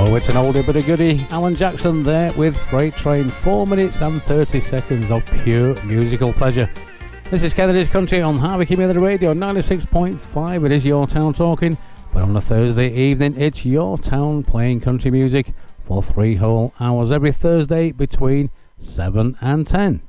It's an oldie but a goodie. Alan Jackson there with Freight Train. 4 minutes and 30 seconds of pure musical pleasure. This is Kennedy's Country on Harvey Community Radio 96.5. It is Your Town talking, but on a Thursday evening it's Your Town playing country music for 3 whole hours every Thursday between 7 and 10.